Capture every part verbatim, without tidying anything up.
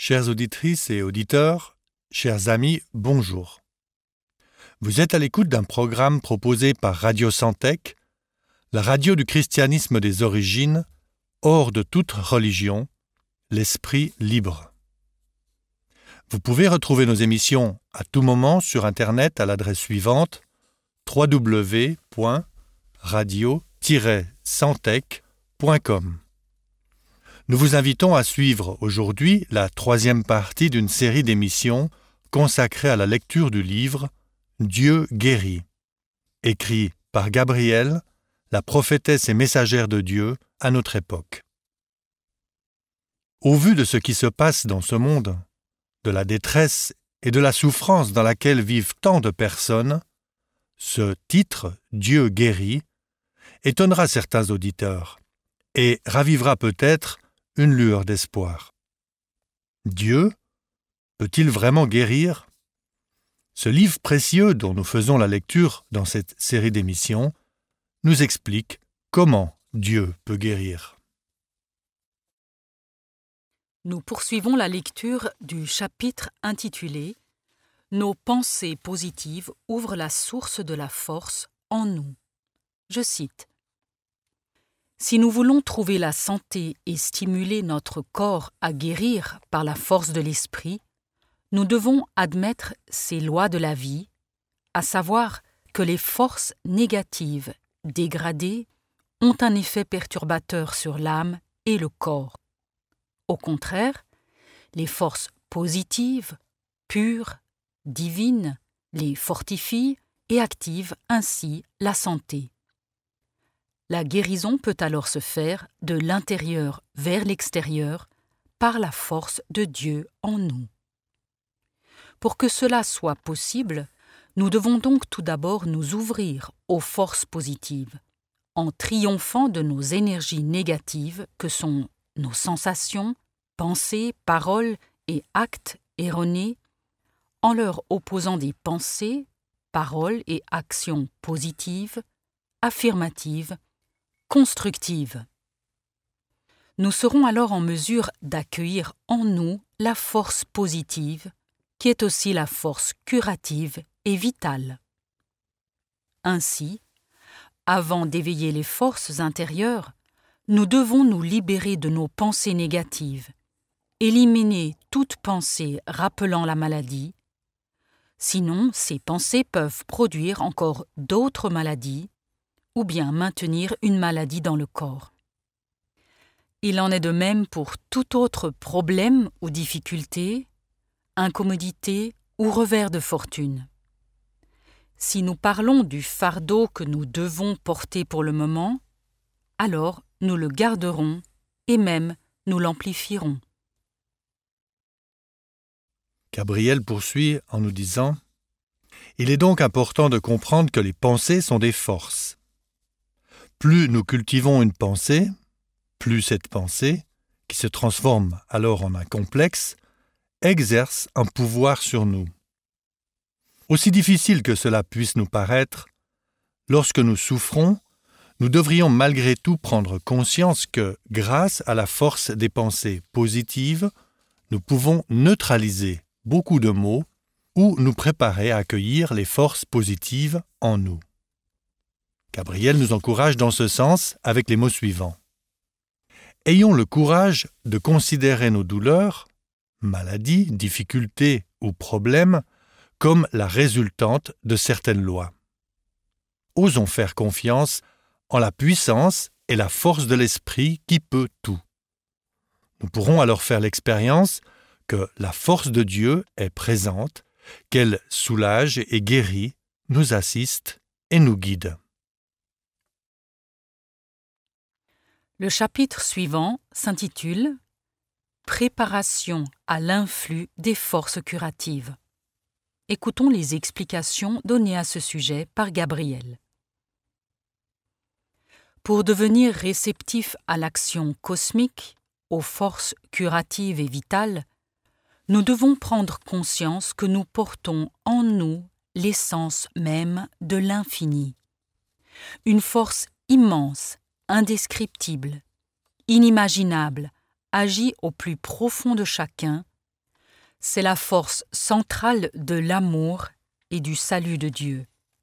Chères auditrices et auditeurs, chers amis, bonjour. Vous êtes à l'écoute d'un programme proposé par Radio Santec, la radio du christianisme des origines, hors de toute religion, l'esprit libre. Vous pouvez retrouver nos émissions à tout moment sur Internet à l'adresse suivante w w w point radio tiret santec point com. Nous vous invitons à suivre aujourd'hui la troisième partie d'une série d'émissions consacrée à la lecture du livre « Dieu guérit », écrit par Gabrielle, la prophétesse et messagère de Dieu à notre époque. Au vu de ce qui se passe dans ce monde, de la détresse et de la souffrance dans laquelle vivent tant de personnes, ce titre « Dieu guérit » étonnera certains auditeurs et ravivera peut-être une lueur d'espoir. Dieu peut-il vraiment guérir ? Ce livre précieux dont nous faisons la lecture dans cette série d'émissions nous explique comment Dieu peut guérir. Nous poursuivons la lecture du chapitre intitulé « Nos pensées positives ouvrent la source de la force en nous ». Je cite. « Si nous voulons trouver la santé et stimuler notre corps à guérir par la force de l'esprit, nous devons admettre ces lois de la vie, à savoir que les forces négatives, dégradées, ont un effet perturbateur sur l'âme et le corps. Au contraire, les forces positives, pures, divines, les fortifient et activent ainsi la santé. La guérison peut alors se faire de l'intérieur vers l'extérieur par la force de Dieu en nous. Pour que cela soit possible, nous devons donc tout d'abord nous ouvrir aux forces positives, en triomphant de nos énergies négatives que sont nos sensations, pensées, paroles et actes erronés, en leur opposant des pensées, paroles et actions positives, affirmatives, constructives. Nous serons alors en mesure d'accueillir en nous la force positive, qui est aussi la force curative et vitale. Ainsi, avant d'éveiller les forces intérieures, nous devons nous libérer de nos pensées négatives, éliminer toute pensée rappelant la maladie, sinon ces pensées peuvent produire encore d'autres maladies ou bien maintenir une maladie dans le corps. Il en est de même pour tout autre problème ou difficulté, incommodité ou revers de fortune. Si nous parlons du fardeau que nous devons porter pour le moment, alors nous le garderons et même nous l'amplifierons. Gabrielle poursuit en nous disant « Il est donc important de comprendre que les pensées sont des forces. Plus nous cultivons une pensée, plus cette pensée, qui se transforme alors en un complexe, exerce un pouvoir sur nous. Aussi difficile que cela puisse nous paraître, lorsque nous souffrons, nous devrions malgré tout prendre conscience que, grâce à la force des pensées positives, nous pouvons neutraliser beaucoup de maux ou nous préparer à accueillir les forces positives en nous. Gabrielle nous encourage dans ce sens avec les mots suivants. Ayons le courage de considérer nos douleurs, maladies, difficultés ou problèmes comme la résultante de certaines lois. Osons faire confiance en la puissance et la force de l'esprit qui peut tout. Nous pourrons alors faire l'expérience que la force de Dieu est présente, qu'elle soulage et guérit, nous assiste et nous guide. Le chapitre suivant s'intitule « Préparation à l'influx des forces curatives ». Écoutons les explications données à ce sujet par Gabrielle. Pour devenir réceptif à l'action cosmique, aux forces curatives et vitales, nous devons prendre conscience que nous portons en nous l'essence même de l'infini. Une force immense, indescriptible, inimaginable, agit au plus profond de chacun, C'est la force centrale de l'amour et du salut de Dieu.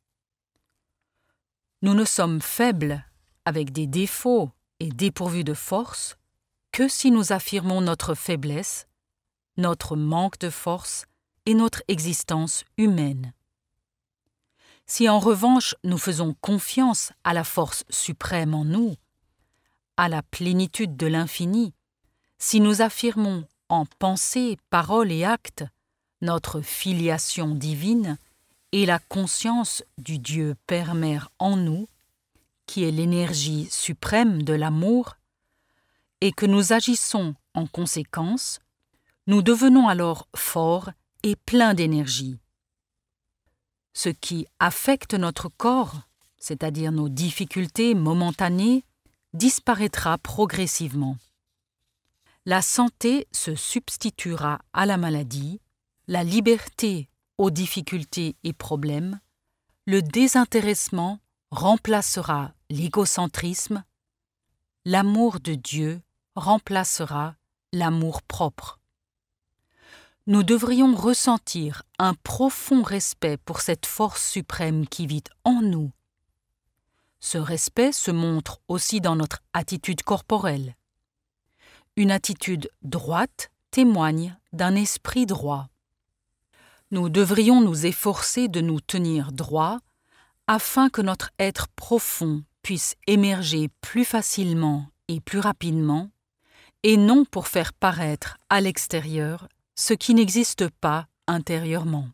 Nous ne sommes faibles, avec des défauts et dépourvus de force, que si nous affirmons notre faiblesse, notre manque de force et notre existence humaine. Si en revanche nous faisons confiance à la force suprême en nous, à la plénitude de l'infini, si nous affirmons en pensée, parole et acte notre filiation divine et la conscience du Dieu Père-Mère en nous, qui est l'énergie suprême de l'amour, et que nous agissons en conséquence, nous devenons alors forts et pleins d'énergie. Ce qui affecte notre corps, c'est-à-dire nos difficultés momentanées, disparaîtra progressivement. La santé se substituera à la maladie, la liberté aux difficultés et problèmes, le désintéressement remplacera l'égocentrisme, l'amour de Dieu remplacera l'amour propre. Nous devrions ressentir un profond respect pour cette force suprême qui vit en nous. Ce respect se montre aussi dans notre attitude corporelle. Une attitude droite témoigne d'un esprit droit. Nous devrions nous efforcer de nous tenir droit afin que notre être profond puisse émerger plus facilement et plus rapidement, et non pour faire paraître à l'extérieur ce qui n'existe pas intérieurement.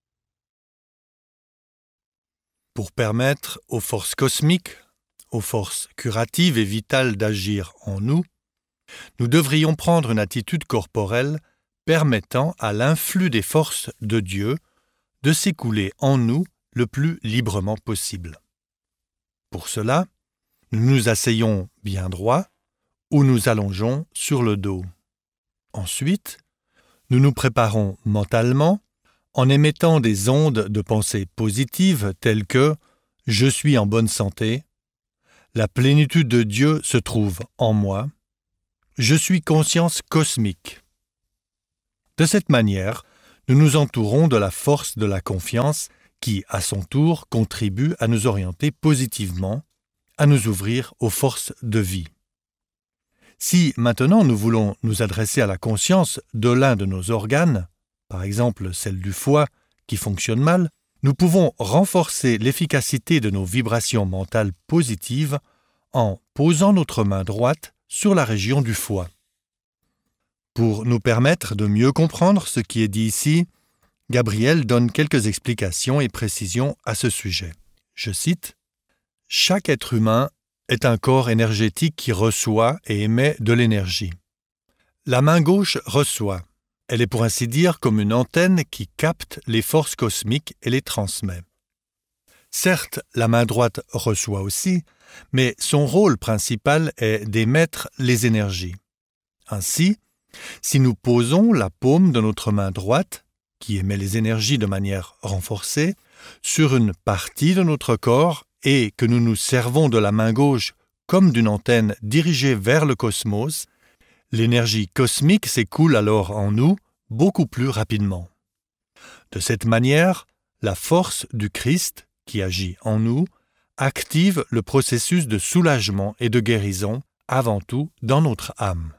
Pour permettre aux forces cosmiques, aux forces curatives et vitales d'agir en nous, nous devrions prendre une attitude corporelle permettant à l'influx des forces de Dieu de s'écouler en nous le plus librement possible. Pour cela, nous nous asseyons bien droit ou nous allongeons sur le dos. Ensuite, nous nous préparons mentalement en émettant des ondes de pensée positives telles que « Je suis en bonne santé »,« La plénitude de Dieu se trouve en moi »,« Je suis conscience cosmique ». De cette manière, nous nous entourons de la force de la confiance qui, à son tour, contribue à nous orienter positivement, à nous ouvrir aux forces de vie. Si maintenant nous voulons nous adresser à la conscience de l'un de nos organes, par exemple celle du foie qui fonctionne mal, nous pouvons renforcer l'efficacité de nos vibrations mentales positives en posant notre main droite sur la région du foie. Pour nous permettre de mieux comprendre ce qui est dit ici, Gabriel donne quelques explications et précisions à ce sujet. Je cite « Chaque être humain est un corps énergétique qui reçoit et émet de l'énergie. La main gauche reçoit. Elle est pour ainsi dire comme une antenne qui capte les forces cosmiques et les transmet. Certes, la main droite reçoit aussi, mais son rôle principal est d'émettre les énergies. Ainsi, si nous posons la paume de notre main droite, qui émet les énergies de manière renforcée, sur une partie de notre corps et que nous nous servons de la main gauche comme d'une antenne dirigée vers le cosmos, l'énergie cosmique s'écoule alors en nous beaucoup plus rapidement. De cette manière, la force du Christ, qui agit en nous, active le processus de soulagement et de guérison, avant tout dans notre âme.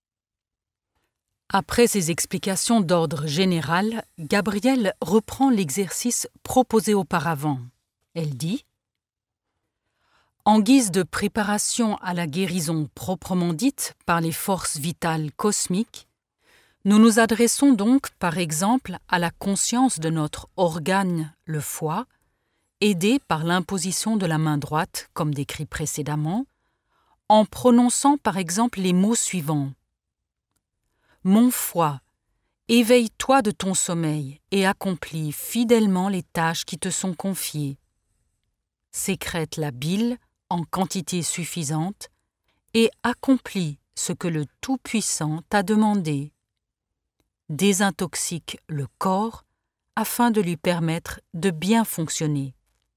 Après ces explications d'ordre général, Gabrielle reprend l'exercice proposé auparavant. Elle dit « En guise de préparation à la guérison proprement dite par les forces vitales cosmiques, nous nous adressons donc par exemple à la conscience de notre organe, le foie, aidé par l'imposition de la main droite, comme décrit précédemment, en prononçant par exemple les mots suivants. Mon foie, éveille-toi de ton sommeil et accomplis fidèlement les tâches qui te sont confiées. Sécrète la bile en quantité suffisante et accomplis ce que le Tout-Puissant t'a demandé. Désintoxique le corps afin de lui permettre de bien fonctionner.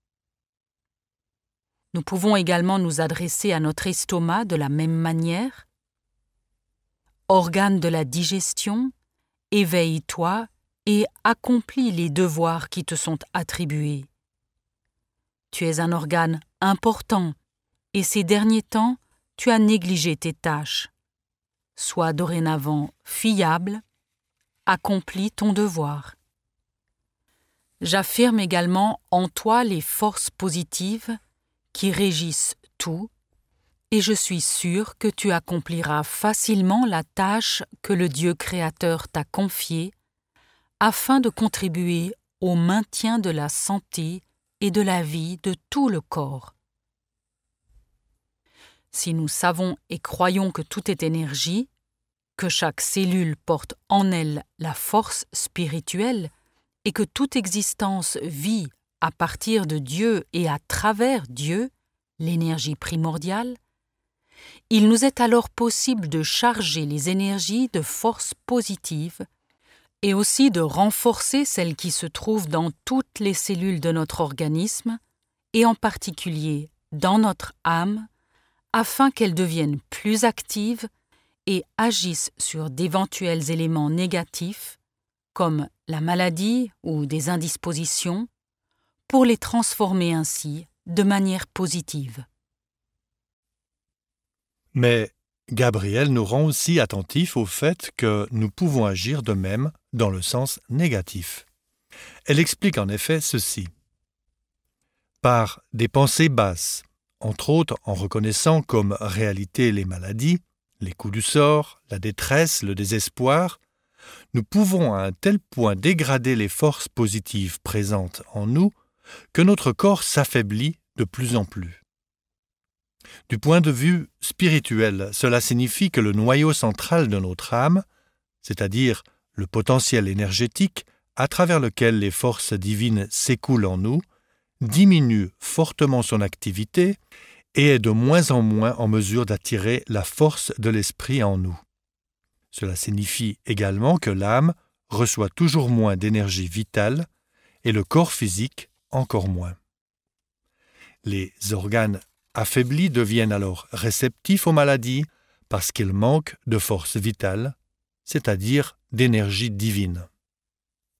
Nous pouvons également nous adresser à notre estomac de la même manière. Organe de la digestion, éveille-toi et accomplis les devoirs qui te sont attribués. Tu es un organe important et ces derniers temps, tu as négligé tes tâches. Sois dorénavant fiable, accomplis ton devoir. J'affirme également en toi les forces positives qui régissent tout, et je suis sûr que tu accompliras facilement la tâche que le Dieu créateur t'a confiée afin de contribuer au maintien de la santé et de la vie de tout le corps. Si nous savons et croyons que tout est énergie, que chaque cellule porte en elle la force spirituelle et que toute existence vit à partir de Dieu et à travers Dieu, l'énergie primordiale, il nous est alors possible de charger les énergies de force positive et aussi de renforcer celles qui se trouvent dans toutes les cellules de notre organisme et en particulier dans notre âme, afin qu'elles deviennent plus actives et agissent sur d'éventuels éléments négatifs, comme la maladie ou des indispositions, pour les transformer ainsi de manière positive. Mais Gabrielle nous rend aussi attentifs au fait que nous pouvons agir de même dans le sens négatif. Elle explique en effet ceci. Par des pensées basses, entre autres en reconnaissant comme réalité les maladies, les coups du sort, la détresse, le désespoir, nous pouvons à un tel point dégrader les forces positives présentes en nous que notre corps s'affaiblit de plus en plus. Du point de vue spirituel, cela signifie que le noyau central de notre âme, c'est-à-dire le potentiel énergétique à travers lequel les forces divines s'écoulent en nous, diminue fortement son activité et est de moins en moins en mesure d'attirer la force de l'esprit en nous. Cela signifie également que l'âme reçoit toujours moins d'énergie vitale et le corps physique encore moins. Les organes affaiblis deviennent alors réceptifs aux maladies parce qu'ils manquent de force vitale, c'est-à-dire d'énergie divine.